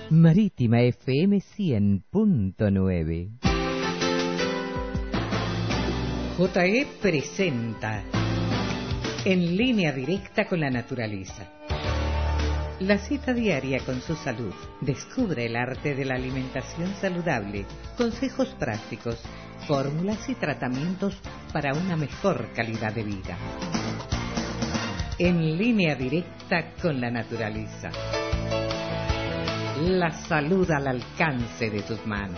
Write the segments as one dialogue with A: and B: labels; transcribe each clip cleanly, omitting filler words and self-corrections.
A: Marítima FM 100.9.
B: JE presenta En línea directa con la naturaleza. La cita diaria con su salud. Descubre el arte de la alimentación saludable, consejos prácticos, fórmulas y tratamientos para una mejor calidad de vida. En línea directa con la naturaleza. La salud al alcance de tus manos.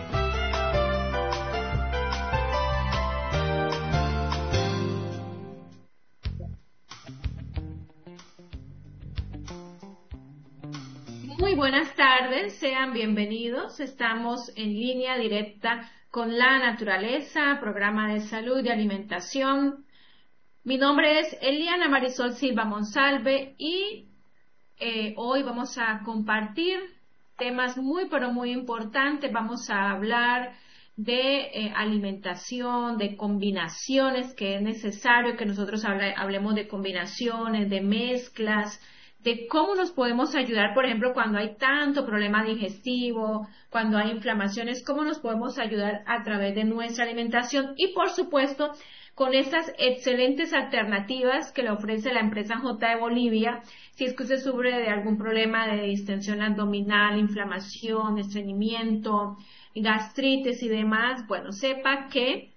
C: Muy buenas tardes, sean bienvenidos. Estamos en línea directa con la naturaleza, programa de salud y alimentación. Mi nombre es Eliana Marisol Silva Monsalve y hoy vamos a compartir temas muy pero muy importantes. Vamos a hablar de alimentación, de combinaciones, que es necesario que nosotros hablemos de combinaciones, de mezclas, de cómo nos podemos ayudar, por ejemplo, cuando hay tanto problema digestivo, cuando hay inflamaciones, cómo nos podemos ayudar a través de nuestra alimentación y, por supuesto, con estas excelentes alternativas que le ofrece la empresa J de Bolivia. Si es que usted sufre de algún problema de distensión abdominal, inflamación, estreñimiento, gastritis y demás, bueno, sepa que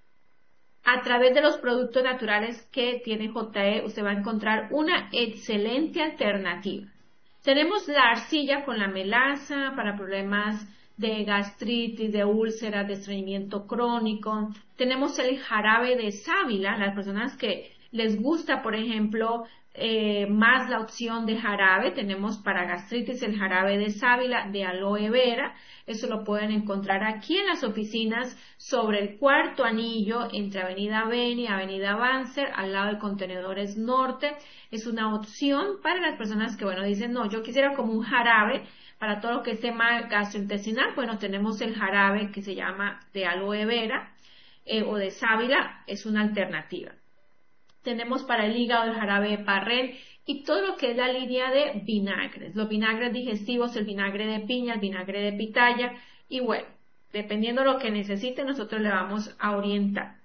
C: a través de los productos naturales que tiene JE, usted va a encontrar una excelente alternativa. Tenemos la arcilla con la melaza para problemas de gastritis, de úlceras, de estreñimiento crónico. Tenemos el jarabe de sábila, las personas que les gusta, por ejemplo, más la opción de jarabe. Tenemos para gastritis el jarabe de sábila de aloe vera. Eso lo pueden encontrar aquí en las oficinas sobre el Cuarto Anillo entre Avenida Beni y Avenida Banzer, al lado de Contenedores Norte. Es una opción para las personas que, bueno, dicen, no, yo quisiera como un jarabe para todo lo que es tema gastrointestinal. Bueno, tenemos el jarabe que se llama de aloe vera o de sábila, es una alternativa. Tenemos para el hígado el jarabe de parrén y todo lo que es la línea de vinagres. Los vinagres digestivos, el vinagre de piña, el vinagre de pitaya y bueno, dependiendo de lo que necesiten, nosotros le vamos a orientar.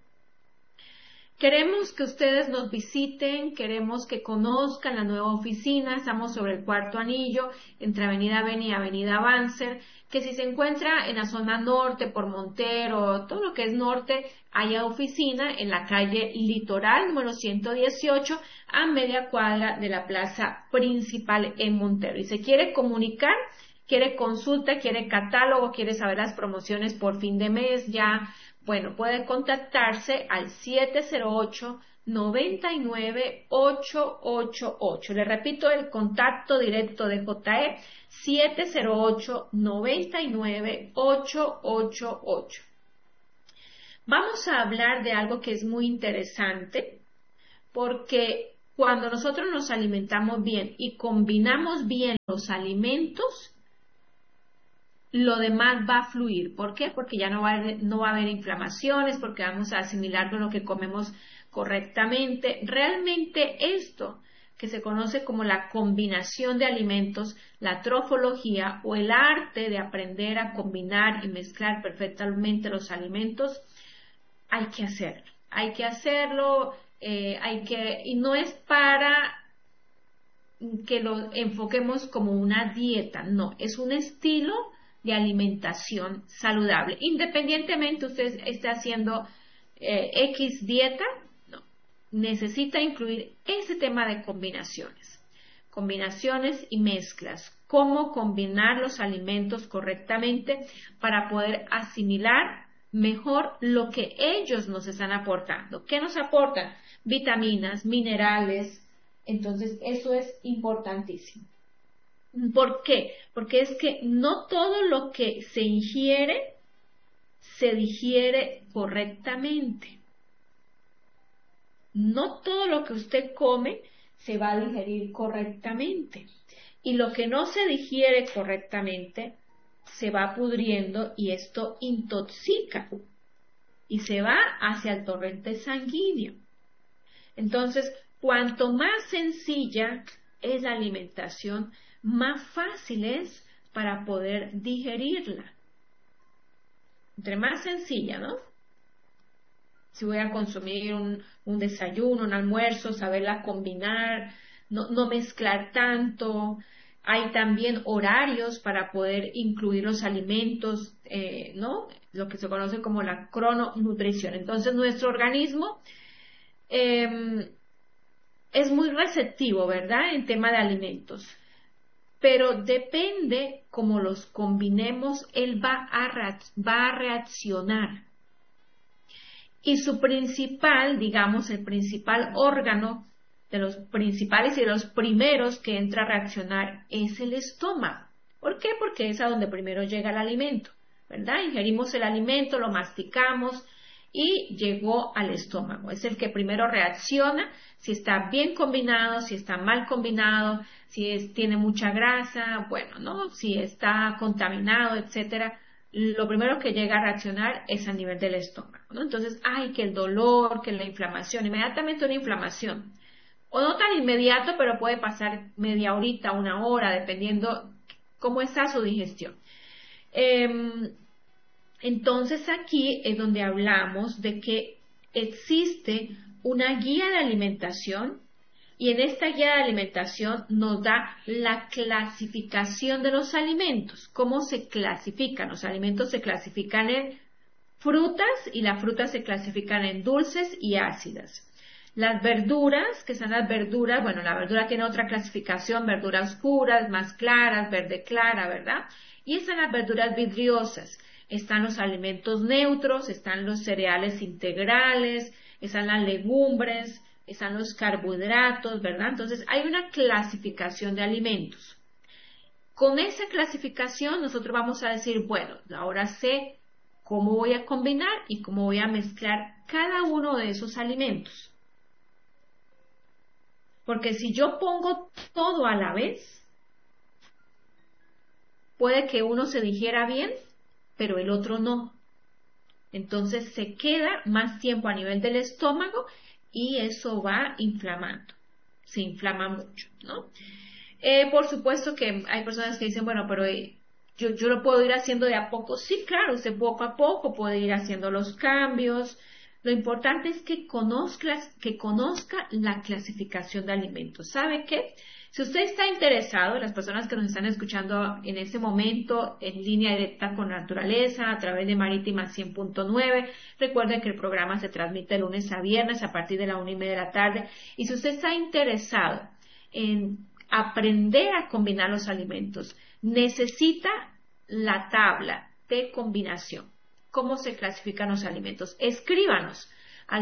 C: Queremos que ustedes nos visiten, queremos que conozcan la nueva oficina. Estamos sobre el Cuarto Anillo, entre Avenida Beni y Avenida Banzer, que si se encuentra en la zona norte, por Montero, todo lo que es norte, hay oficina en la calle Litoral, número 118, a media cuadra de la plaza principal en Montero. Y se quiere comunicar, quiere consulta, quiere catálogo, quiere saber las promociones por fin de mes, ya. Bueno, puede contactarse al 708-99-888. Le repito, el contacto directo de JE, 708-99-888. Vamos a hablar de algo que es muy interesante, porque cuando nosotros nos alimentamos bien y combinamos bien los alimentos, lo demás va a fluir. ¿Por qué? Porque ya no va a haber inflamaciones, porque vamos a asimilar lo que comemos correctamente. Realmente esto que se conoce como la combinación de alimentos, la trofología o el arte de aprender a combinar y mezclar perfectamente los alimentos, hay que hacerlo. Hay que hacerlo, y no es para que lo enfoquemos como una dieta, no, es un estilo de alimentación saludable. Independientemente usted esté haciendo X dieta, no, necesita incluir ese tema de combinaciones y mezclas, cómo combinar los alimentos correctamente para poder asimilar mejor lo que ellos nos están aportando. ¿Qué nos aportan? Vitaminas, minerales. Entonces eso es importantísimo. ¿Por qué? Porque es que no todo lo que se ingiere se digiere correctamente. No todo lo que usted come se va a digerir correctamente. Y lo que no se digiere correctamente se va pudriendo y esto intoxica y se va hacia el torrente sanguíneo. Entonces, cuanto más sencilla es la alimentación, más fácil es para poder digerirla. Entre más sencilla, ¿no? Si voy a consumir un desayuno, un almuerzo, saberla combinar, no mezclar tanto. Hay también horarios para poder incluir los alimentos, ¿no? Lo que se conoce como la crononutrición. Entonces, nuestro organismo es muy receptivo, ¿verdad?, en tema de alimentos. Pero depende cómo los combinemos, él va a reaccionar. Y su principal, digamos, el principal órgano de los principales y de los primeros que entra a reaccionar es el estómago. ¿Por qué? Porque es a donde primero llega el alimento, ¿verdad? Ingerimos el alimento, lo masticamos y llegó al estómago. Es el que primero reacciona si está bien combinado, si está mal combinado, si tiene mucha grasa, bueno, ¿no? Si está contaminado, etcétera. Lo primero que llega a reaccionar es a nivel del estómago, ¿no? Entonces, que el dolor, que la inflamación, inmediatamente una inflamación. O no tan inmediato, pero puede pasar media horita, una hora, dependiendo cómo está su digestión. Entonces aquí es donde hablamos de que existe una guía de alimentación y en esta guía de alimentación nos da la clasificación de los alimentos. ¿Cómo se clasifican? Los alimentos se clasifican en frutas y las frutas se clasifican en dulces y ácidas. Las verduras, que son las verduras, bueno, la verdura tiene otra clasificación, verduras oscuras, más claras, verde clara, ¿verdad? Y están las verduras vidriosas. Están los alimentos neutros, están los cereales integrales, están las legumbres, están los carbohidratos, ¿verdad? Entonces, hay una clasificación de alimentos. Con esa clasificación, nosotros vamos a decir, bueno, ahora sé cómo voy a combinar y cómo voy a mezclar cada uno de esos alimentos. Porque si yo pongo todo a la vez, puede que uno se digiera bien, pero el otro no. Entonces se queda más tiempo a nivel del estómago y eso va inflamando. Se inflama mucho, ¿no? Por supuesto que hay personas que dicen, bueno, pero yo lo puedo ir haciendo de a poco. Sí, claro, usted poco a poco puede ir haciendo los cambios. Lo importante es que conozca la clasificación de alimentos. ¿Sabe qué? Si usted está interesado, las personas que nos están escuchando en este momento en línea directa con Naturaleza a través de Marítima 100.9, recuerden que el programa se transmite de lunes a viernes a partir de la 1:30 de la tarde. Y si usted está interesado en aprender a combinar los alimentos, necesita la tabla de combinación. ¿Cómo se clasifican los alimentos? Escríbanos al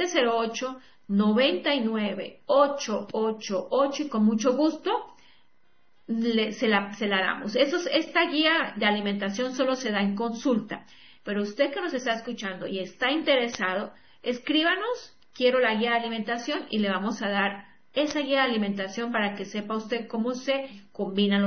C: 708-99-888 y con mucho gusto se la damos. Esta guía de alimentación solo se da en consulta, pero usted que nos está escuchando y está interesado, escríbanos, quiero la guía de alimentación y le vamos a dar esa guía de alimentación para que sepa usted cómo se combinan los